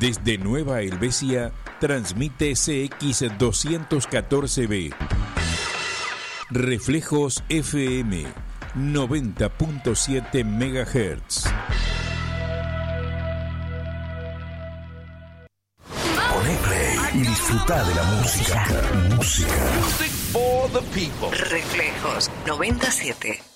Desde Nueva Helvecia, transmite CX214B. Reflejos FM, 90.7 MHz. Poné play y disfruta de la música. Música. Music for the people. Reflejos 97.